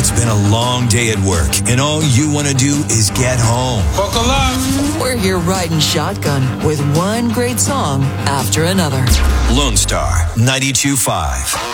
It's been a long day at work, and all you want to do is get home. Buckle up. We're here riding shotgun with one great song after another. Lone Star 92.5.